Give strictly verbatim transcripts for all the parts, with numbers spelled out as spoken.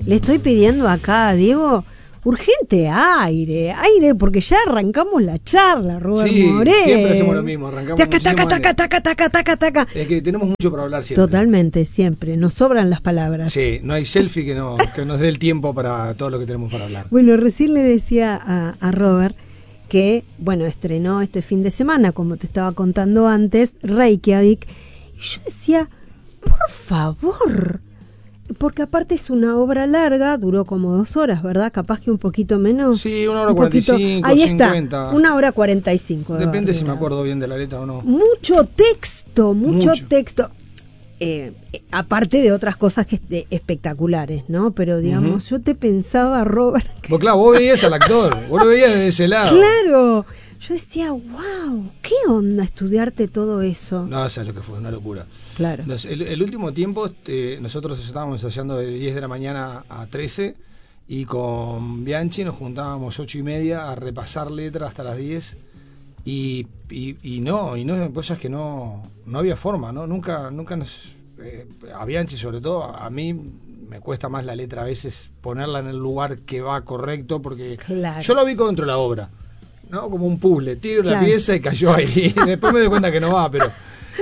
le estoy pidiendo acá a Diego urgente aire, aire, porque ya arrancamos la charla, Robert sí, Moré. Siempre hacemos lo mismo, arrancamos taca, taca, muchísimo taca, taca, taca, taca, taca. Es que tenemos mucho para hablar siempre. Totalmente, siempre, nos sobran las palabras. Sí, no hay selfie que, no, que nos dé el tiempo para todo lo que tenemos para hablar. Bueno, recién le decía a, a Robert que, bueno, estrenó este fin de semana, como te estaba contando antes, Reykjavik, y yo decía, por favor, porque aparte es una obra larga, duró como dos horas, ¿verdad? Capaz que un poquito menos. Sí, una hora cuarenta y cinco, ahí cincuenta. Está, una hora cuarenta y cinco. Depende si me acuerdo bien de la letra o no. Mucho texto, mucho, mucho. texto. Eh, eh, aparte de otras cosas que eh, espectaculares, ¿no? Pero digamos, uh-huh. yo te pensaba, Robert. Que... Vos, claro, vos veías al actor, vos lo veías desde ese lado. Claro, yo decía, wow, ¿qué onda estudiarte todo eso? No, sabes lo que fue, una locura. Claro. Nos, el, el último tiempo, este, nosotros estábamos ensayando de diez de la mañana a trece y con Bianchi nos juntábamos ocho y media a repasar letras hasta las diez. Y, y, y no, y no, cosas que no, no había forma, ¿no? Nunca, nunca nos, eh, a Bianchi sobre todo, a mí me cuesta más la letra a veces ponerla en el lugar que va correcto, porque claro. yo lo vi dentro de la obra, ¿no? Como un puzzle, tiro claro. la pieza y cayó ahí, después me doy cuenta que no va, pero,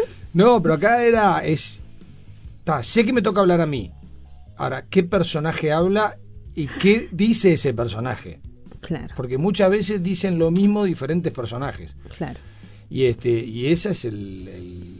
no, pero acá era, es, ta, sé que me toca hablar a mí, ahora, ¿qué personaje habla y qué dice ese personaje? Claro. Porque muchas veces dicen lo mismo diferentes personajes. Claro. Y este y ese es el, el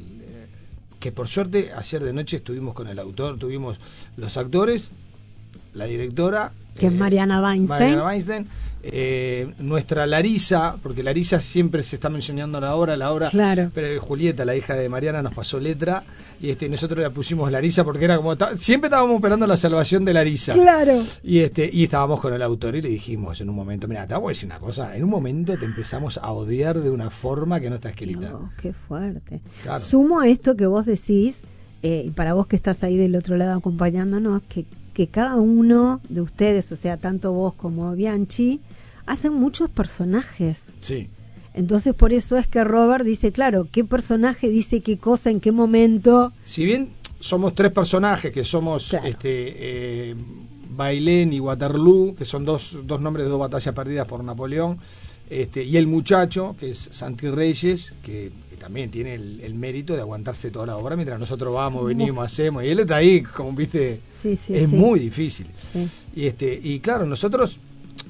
que por suerte ayer de noche estuvimos con el autor, tuvimos los actores, la directora, que eh, es Mariana Weinstein, Mariana Weinstein eh, nuestra Larisa, porque Larisa siempre se está mencionando la obra, la obra, claro. pero Julieta, la hija de Mariana, nos pasó letra y este nosotros la pusimos Larisa porque era como siempre estábamos esperando la salvación de Larisa. Claro. Y este y estábamos con el autor y le dijimos en un momento, mira, te voy a decir una cosa, en un momento te empezamos a odiar de una forma que no está escrita. Dios, qué fuerte. Claro. Sumo a esto que vos decís, eh, y para vos que estás ahí del otro lado acompañándonos, que que cada uno de ustedes, o sea, tanto vos como Bianchi, hacen muchos personajes. Sí. Entonces, por eso es que Robert dice, claro, qué personaje dice qué cosa, en qué momento. Si bien somos tres personajes, que somos claro. este eh, Bailén y Waterloo, que son dos, dos nombres de dos batallas perdidas por Napoleón, este y el muchacho, que es Santi Reyes, que también tiene el, el mérito de aguantarse toda la obra mientras nosotros vamos, venimos, hacemos, y él está ahí, como viste, sí, sí, es sí. muy difícil. Sí. Y este y claro, nosotros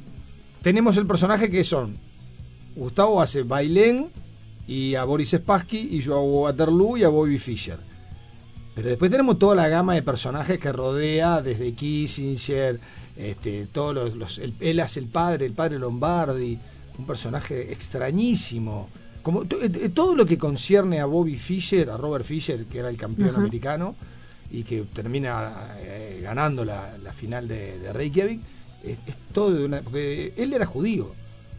tenemos el personaje que son, Gustavo hace Bailén y a Boris Spassky, y yo hago Waterloo y a Bobby Fischer. Pero después tenemos toda la gama de personajes que rodea, desde Kissinger, este, todos los, los el, él hace el padre, el padre Lombardi, un personaje extrañísimo. Como t- t- todo lo que concierne a Bobby Fischer, a Robert Fischer, que era el campeón uh-huh. americano y que termina eh, ganando la, la final de, de Reykjavik, es, es todo de una, porque él era judío,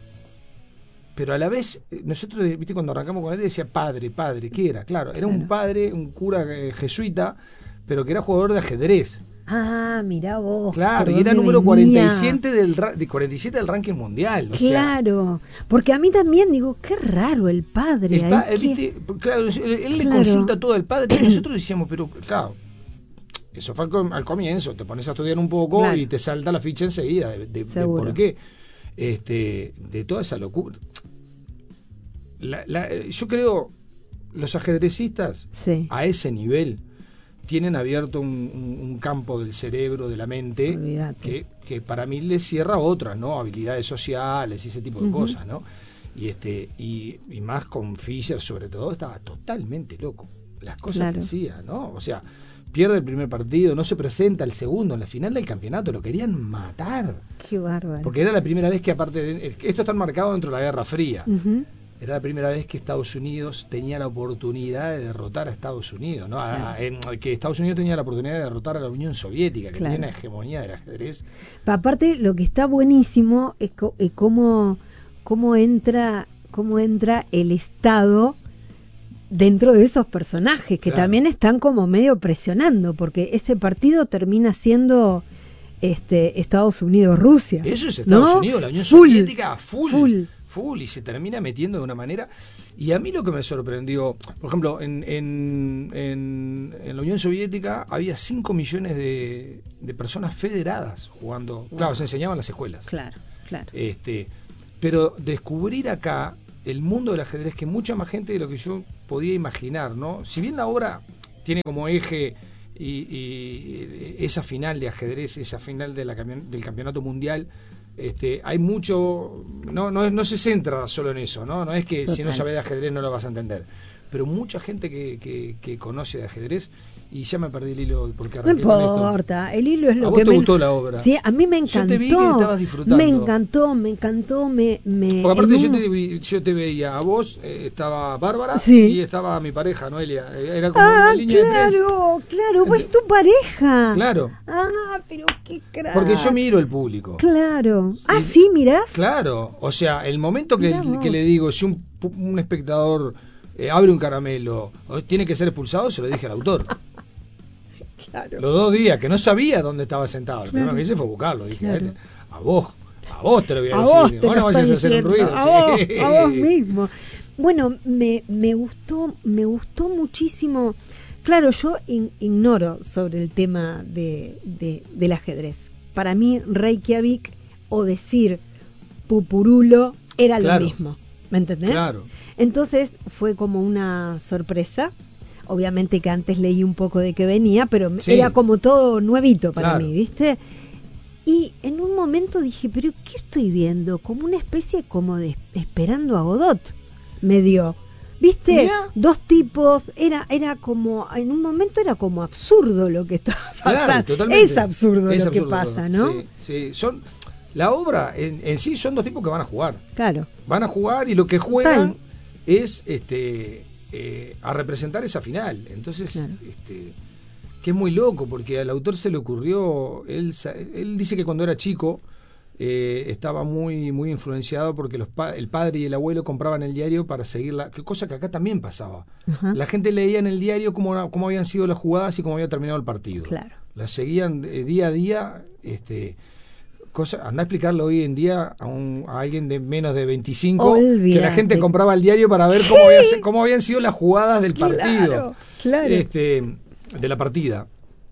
pero a la vez nosotros, viste, cuando arrancamos con él decía padre, padre, ¿qué era? Claro, era claro. un padre, un cura eh, jesuita, pero que era jugador de ajedrez. Ah, mirá vos. Claro, y era número cuarenta y siete del, de cuarenta y siete del ranking mundial. O claro, sea, porque a mí también digo, qué raro el padre. El pa- ahí ¿viste? Que... Claro, él, él claro. le consulta todo al padre y nosotros decíamos, pero claro, eso fue al, com- al comienzo, te pones a estudiar un poco claro. y te salta la ficha enseguida de, de, de por qué, este, de toda esa locura. La, la, yo creo, los ajedrecistas sí. a ese nivel tienen abierto un, un, un campo del cerebro, de la mente, que, que para mí les cierra otras, ¿no? Habilidades sociales y ese tipo de uh-huh. cosas, ¿no? Y este y, y más con Fischer, sobre todo, estaba totalmente loco. Las cosas claro. que hacía, ¿no? O sea, pierde el primer partido, no se presenta el segundo, en la final del campeonato lo querían matar. Qué bárbaro. Porque era la primera vez que, aparte de... Esto está enmarcado dentro de la Guerra Fría. Uh-huh. Era la primera vez que Estados Unidos tenía la oportunidad de derrotar a Estados Unidos, ¿no? Claro. A, a, que Estados Unidos tenía la oportunidad de derrotar a la Unión Soviética, que claro. tenía una hegemonía del ajedrez. Aparte, lo que está buenísimo es, co- es cómo, cómo entra, cómo entra el Estado dentro de esos personajes, que claro. también están como medio presionando, porque ese partido termina siendo este Estados Unidos-Rusia. Eso es Estados ¿no? Unidos, la Unión full, Soviética full. full. full y se termina metiendo de una manera. Y a mí lo que me sorprendió, por ejemplo, en, en, en, en la Unión Soviética había cinco millones de, de personas federadas jugando. Wow. Claro, se enseñaban en las escuelas. Claro, claro. Este, pero descubrir acá el mundo del ajedrez, que mucha más gente de lo que yo podía imaginar, ¿no? Si bien la obra tiene como eje y, y esa final de ajedrez, esa final de la, del campeonato mundial, Este, hay mucho, no, no, no se centra solo en eso, ¿no? No es que Total. Si no sabes de ajedrez no lo vas a entender, pero mucha gente que, que, que conoce de ajedrez, y ya me perdí el hilo porque arranqué no importa, con esto. El hilo es lo ¿A que vos te me... gustó la obra? Sí, a mí me encantó. Yo te vi que estabas disfrutando. Me encantó, me encantó, me... me porque aparte yo, un... te, yo te veía a vos, eh, estaba Bárbara sí. y estaba mi pareja, Noelia. Era como ah, una línea claro, de tres. claro, pues tu pareja. Claro. Ah, pero qué crack. Porque yo miro el público. Claro. Y, ah, sí, mirás. Claro, o sea, el momento que, que le digo, si un, un espectador eh, abre un caramelo, o tiene que ser expulsado, se lo dije al autor. Claro. Los dos días, que no sabía dónde estaba sentado. Lo claro. primero que hice fue buscarlo. Dije, claro. a vos, a vos te lo voy a, a decir. Vos, te vos no vayas a hacer un ruido. A, sí. vos, a vos mismo. Bueno, me, me gustó, me gustó muchísimo. Claro, yo in, ignoro sobre el tema de, de, del ajedrez. Para mí, Reykjavik o decir Pupurulo era claro. lo mismo. ¿Me entendés? Claro. Entonces fue como una sorpresa. Obviamente que antes leí un poco de qué venía, pero sí. era como todo nuevito para claro. mí, ¿viste? Y en un momento dije, ¿pero qué estoy viendo? Como una especie como de Esperando a Godot, me dio. ¿Viste? Mirá. Dos tipos, era era como, en un momento era como absurdo lo que estaba pasando. Claro, totalmente. Es absurdo es lo absurdo que pasa, ¿no? Sí, sí. Son, la obra en, en sí son dos tipos que van a jugar. Claro. Van a jugar y lo que juegan Total. es este eh, a representar esa final. Entonces, claro. este que es muy loco, porque al autor se le ocurrió, él, él dice que cuando era chico eh, estaba muy muy influenciado porque los pa el padre y el abuelo compraban el diario para seguirla, que cosa que acá también pasaba. Uh-huh. La gente leía en el diario cómo, cómo habían sido las jugadas y cómo había terminado el partido. Claro. Las seguían eh, día a día, este cosa, anda a explicarlo hoy en día a, un, a alguien de menos de veinticinco, Olvídate. Que la gente compraba el diario para ver cómo, había, cómo habían sido las jugadas del partido. Claro, claro. Este, de la partida.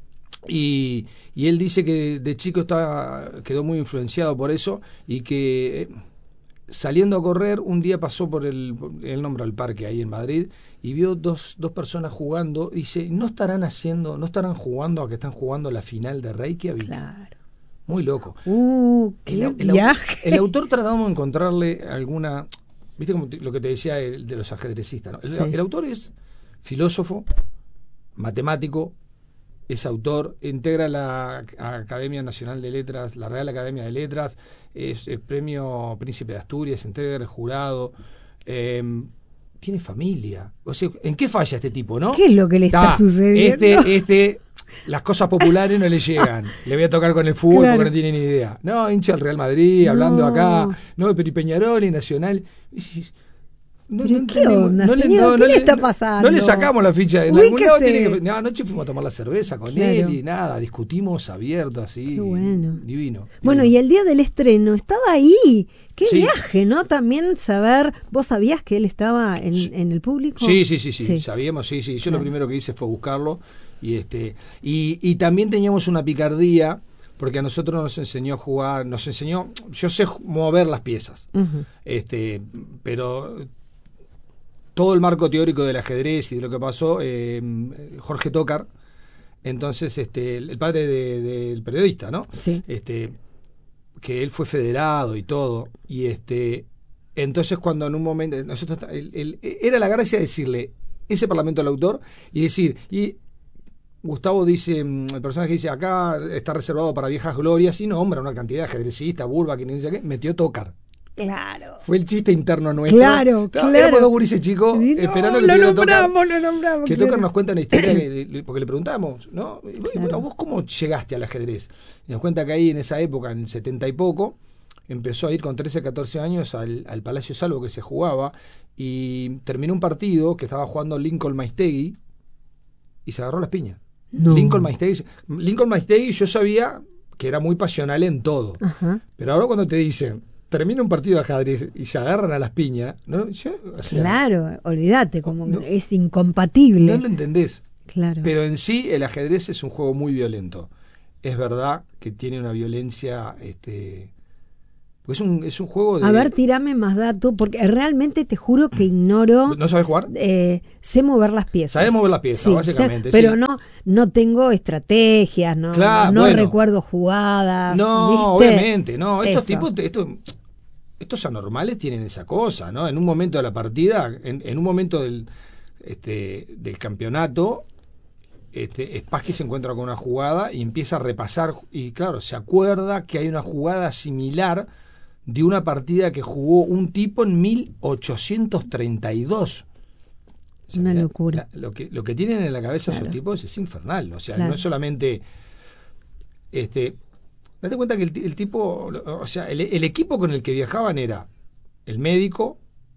Y, y él dice que de chico estaba, quedó muy influenciado por eso y que eh, saliendo a correr un día pasó por el, el nombre del parque ahí en Madrid y vio dos, dos personas jugando. Dice, ¿no estarán haciendo, no estarán jugando a que están jugando la final de Reykjavik? Claro. Muy loco. Uh, qué el, el, viaje. El, el autor tratamos de encontrarle alguna, viste como te, lo que te decía el, de los ajedrecistas, ¿no? El, sí. el autor es filósofo, matemático, es autor, integra la Academia Nacional de Letras, la Real Academia de Letras, es, es premio Príncipe de Asturias, integra el jurado, eh, tiene familia. O sea, ¿en qué falla este tipo, no? ¿Qué es lo que le está, está sucediendo? Este, este, las cosas populares no le llegan. Le voy a tocar con el fútbol claro. porque no tiene ni idea. No, hincha del Real Madrid, no. hablando acá, no, pero y Peñarol y Nacional. Y, No, ¿Pero no qué onda, no, señor? No, ¿Qué no, le está pasando? No le sacamos la ficha. En algún lado tiene que, no, anoche fuimos a tomar la cerveza con claro. él y nada, discutimos abierto así. Qué bueno. Divino. Bueno, divino. Y el día del estreno estaba ahí. Qué sí. viaje, ¿no? También saber, ¿vos sabías que él estaba en, sí. en el público? Sí, sí, sí, sí, sí. sabíamos, sí, sí. Yo claro. lo primero que hice fue buscarlo y este y, y también teníamos una picardía porque a nosotros nos enseñó a jugar, nos enseñó, yo sé mover las piezas, uh-huh. este, pero todo el marco teórico del ajedrez y de lo que pasó, eh, Jorge Tócar, entonces este el, el padre de, de, del periodista, ¿no? Sí. Este, que él fue federado y todo, y este entonces cuando en un momento nosotros el, el, era la gracia decirle ese parlamento al autor y decir, y Gustavo dice, el personaje dice, acá está reservado para viejas glorias, y nombra una cantidad de ajedrecistas, Burba, que no dice qué, metió Tócar. Claro. Fue el chiste interno nuestro. Claro, claro. Éramos dos gurises chicos no, esperando que lo tuviera nombramos, Tócar. Lo nombramos, que claro. Tócar nos cuenta una historia, que, porque le preguntamos, ¿no? Y, claro. bueno, ¿vos cómo llegaste al ajedrez? Y nos cuenta que ahí en esa época, en el setenta y poco, empezó a ir con trece, catorce años al, al Palacio Salvo que se jugaba y terminó un partido que estaba jugando Lincoln Maistegui y se agarró las piñas. No. Lincoln Maistegui, Lincoln Maistegui yo sabía que era muy pasional en todo. Ajá. Pero ahora cuando te dicen termina un partido de ajedrez y se agarran a las piñas, ¿no? Yo, o sea, claro, olvídate, como no, es incompatible. No lo entendés. Claro. Pero en sí el ajedrez es un juego muy violento. Es verdad que tiene una violencia, este, es un es un juego de. A ver, tirame más datos, porque realmente te juro que ignoro. ¿No sabes jugar? Eh, sé mover las piezas. Sabes mover las piezas, sí, básicamente. Sé, pero sí. no no tengo estrategias, no, claro, no bueno. recuerdo jugadas. No, ¿viste? obviamente, no. Estos Eso. tipos, estos, estos anormales tienen esa cosa, ¿no? En un momento de la partida, en, en un momento del, este, del campeonato, este, Spassky se encuentra con una jugada y empieza a repasar, y claro, se acuerda que hay una jugada similar de una partida que jugó un tipo en mil ochocientos treinta y dos. O sea, una la, locura. La, lo, que, lo que tienen en la cabeza claro. esos tipos es infernal. O sea, claro. no es solamente... este Date cuenta que el, el tipo, o sea, el, el equipo con el que viajaban era el médico,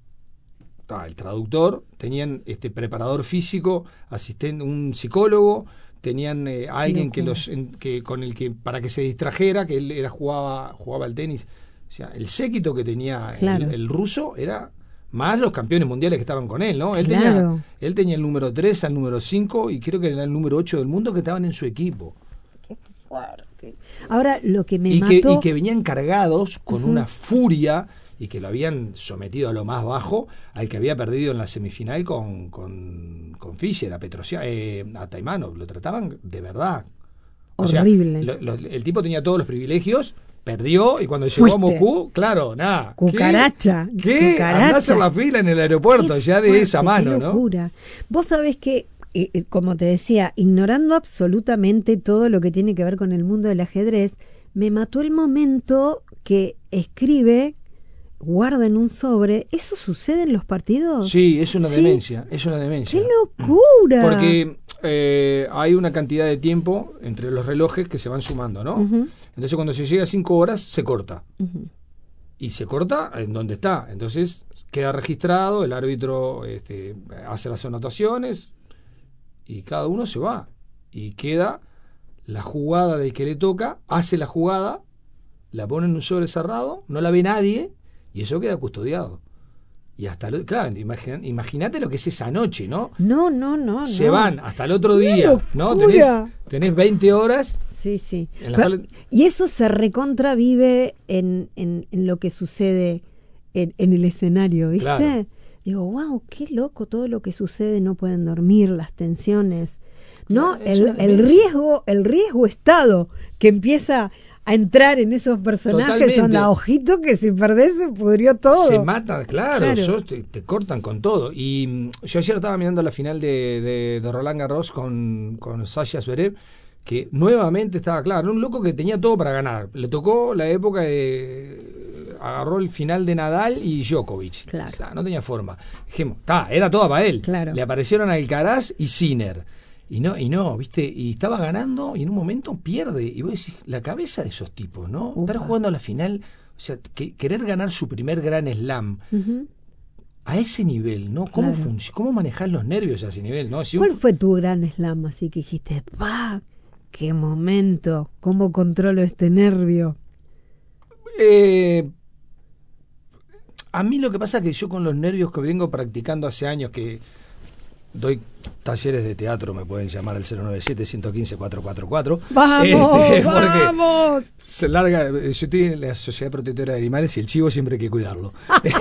el traductor, tenían este preparador físico, asistente, un psicólogo, tenían eh, alguien que los en, que con el que para que se distrajera, que él era jugaba jugaba al tenis. O sea, el séquito que tenía claro. el, el ruso era más los campeones mundiales que estaban con él, ¿no? Él claro. tenía él tenía el número tres, al número cinco y creo que era el número ocho del mundo que estaban en su equipo. Qué fuerte. Ahora, lo que me y mató... Que, y que venían cargados con uh-huh. una furia y que lo habían sometido a lo más bajo al que había perdido en la semifinal con, con, con Fischer, a Petrosian, eh, a Taimanov. Lo trataban de verdad. O horrible. Sea, lo, lo, el tipo tenía todos los privilegios, perdió y cuando Fuiste. llegó a Moscú, claro, nada. Cucaracha. ¿Qué? ¿Qué? Cucaracha. Andá a hacer la fila en el aeropuerto, qué ya fuerte, de esa mano, qué locura. ¿no? Vos sabés que, eh, como te decía, ignorando absolutamente todo lo que tiene que ver con el mundo del ajedrez, me mató el momento que escribe, guarda en un sobre. ¿Eso sucede en los partidos? Sí, es una ¿Sí? demencia, es una demencia. ¡Qué locura! Porque eh, hay una cantidad de tiempo entre los relojes que se van sumando, ¿no? Uh-huh. Entonces cuando se llega a cinco horas, se corta. Uh-huh. Y se corta en donde está. Entonces queda registrado, el árbitro este, hace las anotaciones y cada uno se va. Y queda la jugada del que le toca, hace la jugada, la pone en un sobre cerrado, no la ve nadie y eso queda custodiado. Y hasta, lo, claro, imagínate imagina lo que es esa noche, ¿no? No, no, no. Se no. van hasta el otro día, ¿no? Locura. Tenés, tenés veinte horas. Sí, sí. En la Pero, cual... Y eso se recontravive en, en, en lo que sucede en, en el escenario, ¿viste? Claro. Digo, wow, qué loco todo lo que sucede, no pueden dormir, las tensiones. No, claro, el, el riesgo, el riesgo estado que empieza a entrar en esos personajes, son la ojito que si perdés se pudrió todo. Se mata, claro, claro. Sos, te, te cortan con todo. Y yo ayer estaba mirando la final de, de, de Roland Garros con, con Sasha Zverev, que nuevamente estaba claro, un loco que tenía todo para ganar. Le tocó la época de... agarró el final de Nadal y Djokovic. Claro. O sea, no tenía forma. Dijimos, ta, era toda para él. Claro. Le aparecieron Alcaraz y Sinner. Y no, y no, viste, y estaba ganando y en un momento pierde. Y vos decís, la cabeza de esos tipos, ¿no? Upa. Estar jugando a la final, o sea, que, querer ganar su primer gran slam Uh-huh. a ese nivel, ¿no? ¿Cómo Claro. funciona? ¿Cómo manejar los nervios a ese nivel, no? Si un... ¿Cuál fue tu gran slam así que dijiste, ¡pa! ¡Qué momento! ¿Cómo controlo este nervio? Eh, a mí lo que pasa es que yo con los nervios que vengo practicando hace años, que doy talleres de teatro, me pueden llamar al cero nueve siete, uno uno cinco, cuatro cuatro cuatro. ¡Vamos! Este, ¡Vamos! Se larga, yo estoy en la Sociedad Protectora de Animales y el chivo siempre hay que cuidarlo.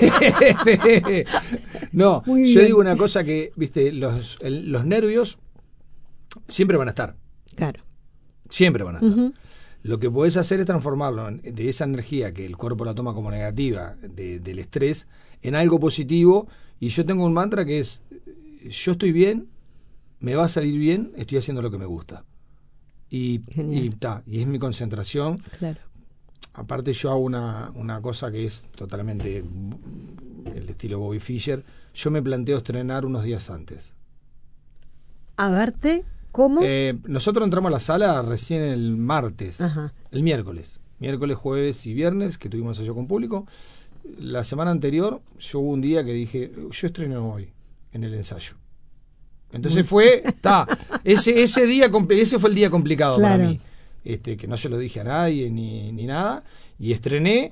No, Muy yo bien. digo una cosa que, viste, los, el, los nervios siempre van a estar. Claro. Siempre van a estar. Uh-huh. Lo que podés hacer es transformarlo en, de esa energía que el cuerpo la toma como negativa, de, del estrés, en algo positivo. Y yo tengo un mantra que es, yo estoy bien, me va a salir bien, estoy haciendo lo que me gusta. Y, y, ta, y es mi concentración. Claro. Aparte yo hago una, una cosa que es totalmente el estilo Bobby Fischer. Yo me planteo estrenar unos días antes. ¿A verte? ¿Cómo? Eh, nosotros entramos a la sala recién el martes, Ajá. el miércoles. Miércoles, jueves y viernes, que tuvimos ensayo con público. La semana anterior, yo hubo un día que dije, yo estreno hoy, en el ensayo. Entonces fue, ta, ese, ese día, ese fue el día complicado claro. para mí. Este, que no se lo dije a nadie ni, ni nada. Y estrené,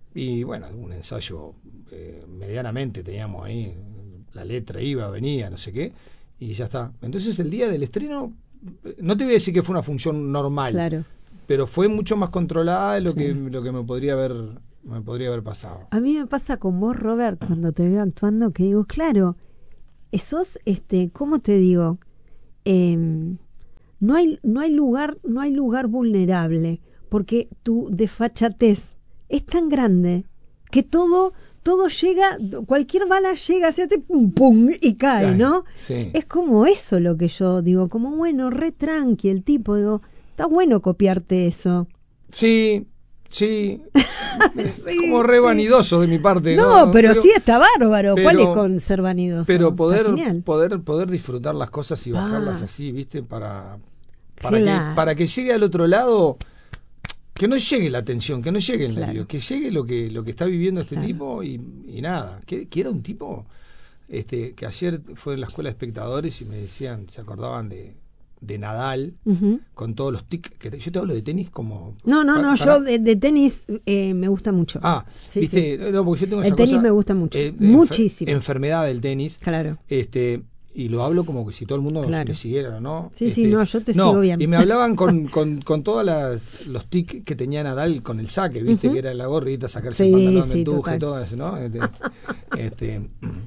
y bueno, un ensayo eh, medianamente teníamos ahí, la letra iba, venía, no sé qué, y ya está. Entonces el día del estreno, no te voy a decir que fue una función normal, Claro. pero fue mucho más controlada de lo que, Claro. lo que me podría haber, me podría haber pasado. A mí me pasa con vos, Robert, cuando te veo actuando, que digo, claro, sos, este, ¿cómo te digo? Eh, no hay, no hay lugar, no hay lugar vulnerable, porque tu desfachatez es tan grande que todo, todo llega, cualquier bala llega, se hace pum pum y cae, Cae, ¿no? sí. Es como eso lo que yo digo, como bueno, re tranqui el tipo, digo, está bueno copiarte eso. Sí, sí. Es Sí, como re sí. vanidoso de mi parte. No, No, pero, sí está bárbaro. pero- ¿Cuál es con ser vanidoso? Pero Está poder, genial. poder, poder disfrutar las cosas y bajarlas Ah. así, ¿viste? Para, para, Claro. que, para que llegue al otro lado, que no llegue la tensión, que no llegue el Claro. nervio, que llegue lo que, lo que está viviendo este Claro. tipo y, y nada. Que, que era un tipo este, que ayer fue en la escuela de espectadores y me decían, se acordaban de, de Nadal, Ujú. con todos los tics. Que te- yo te hablo de tenis como. No, no, pa- no, para- yo de, de tenis eh, me gusta mucho. Ah, Sí, viste, no, porque yo tengo El esa tenis cosa, me gusta mucho, de muchísimo. enfermedad del tenis. Claro. Este, y lo hablo como que si todo el mundo Claro. me siguiera, ¿no? Sí, Este, sí, no, yo te no, sigo bien. Y me hablaban con, con, con todos las, los tics que tenía Nadal con el saque, ¿viste? Ujú. Que era la gorrita, sacarse Sí, el pantalón sí, del tuje, total. todo eso, ¿no? Este, este,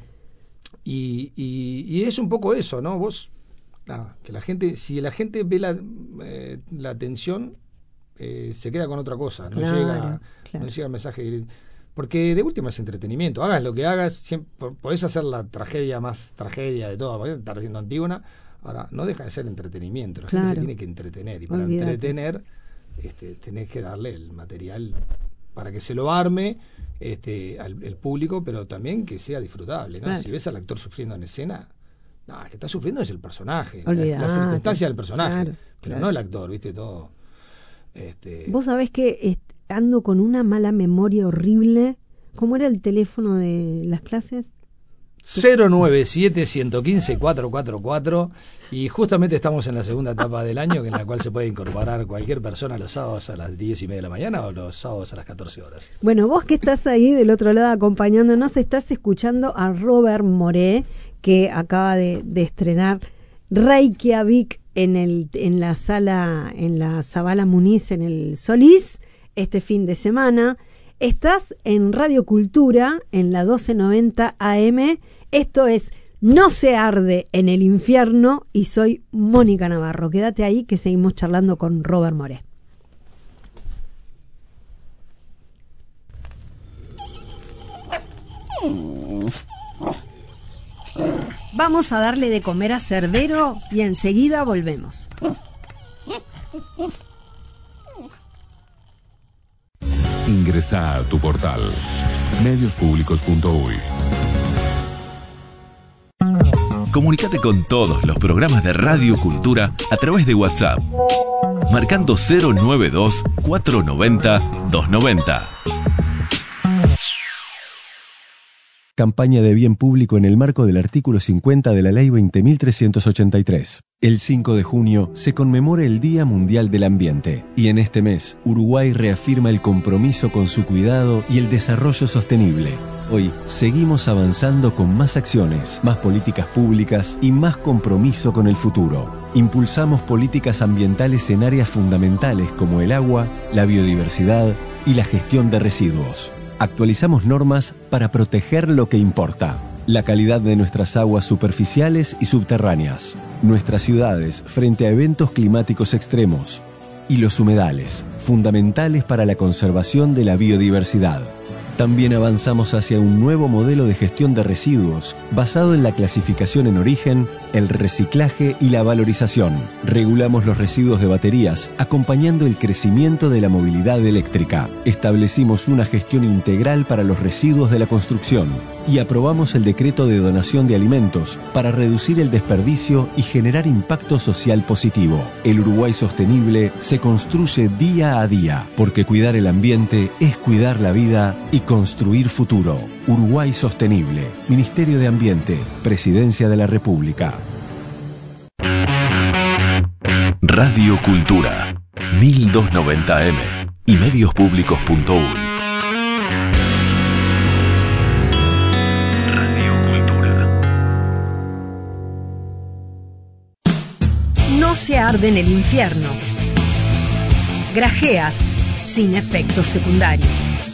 y, y, y es un poco eso, ¿no? Vos, nada, que la gente, si la gente ve la, eh, la atención, eh, se queda con otra cosa, no Claro, llega, claro. no llega el mensaje. Porque de última es entretenimiento, hagas lo que hagas, siempre, podés hacer la tragedia más tragedia de todo, podés estar haciendo Antígona, ahora no deja de ser entretenimiento, la gente Claro. se tiene que entretener, y para Olvídate. entretener este, tenés que darle el material para que se lo arme este, al el público, pero también que sea disfrutable, ¿no? Claro. Si ves al actor sufriendo en escena, no, el que está sufriendo es el personaje, la, Olvidate. la circunstancia del personaje, Claro, pero claro. no el actor, ¿viste? Todo. Este, Vos sabés que est- ando con una mala memoria horrible. ¿Cómo era el teléfono de las clases? cero nueve siete, uno uno cinco, cuatro cuatro cuatro y justamente estamos en la segunda etapa del año en la cual se puede incorporar cualquier persona los sábados a las diez y media de la mañana o los sábados a las catorce horas. Bueno, vos que estás ahí del otro lado acompañándonos, estás escuchando a Robert Moré, que acaba de, de estrenar Reykjavik en el en la sala, en la Zabala Muniz, en el Solís, este fin de semana. Estás en Radio Cultura, en la doce noventa A M. Esto es No se arde en el infierno y soy Mónica Navarro. Quédate ahí que seguimos charlando con Robert Moré. Vamos a darle de comer a Cerbero y enseguida volvemos. Ingresa a tu portal medios públicos punto uy. Comunicate con todos los programas de Radio Cultura a través de WhatsApp, marcando cero nueve dos, cuatro nueve cero, dos nueve cero. Campaña de bien público en el marco del artículo cincuenta de la Ley veinte mil trescientos ochenta y tres. El cinco de junio se conmemora el Día Mundial del Ambiente y en este mes Uruguay reafirma el compromiso con su cuidado y el desarrollo sostenible. Hoy seguimos avanzando con más acciones, más políticas públicas y más compromiso con el futuro. Impulsamos políticas ambientales en áreas fundamentales como el agua, la biodiversidad y la gestión de residuos. Actualizamos normas para proteger lo que importa: la calidad de nuestras aguas superficiales y subterráneas, nuestras ciudades frente a eventos climáticos extremos y los humedales, fundamentales para la conservación de la biodiversidad. También avanzamos hacia un nuevo modelo de gestión de residuos basado en la clasificación en origen, el reciclaje y la valorización. Regulamos los residuos de baterías, acompañando el crecimiento de la movilidad eléctrica. Establecimos una gestión integral para los residuos de la construcción y aprobamos el decreto de donación de alimentos para reducir el desperdicio y generar impacto social positivo. El Uruguay sostenible se construye día a día, porque cuidar el ambiente es cuidar la vida y construir futuro. Uruguay Sostenible, Ministerio de Ambiente, Presidencia de la República. Radio Cultura, mil doscientos noventa A M y medios públicos punto uy. que arde en el infierno. Grajeas, sin efectos secundarios.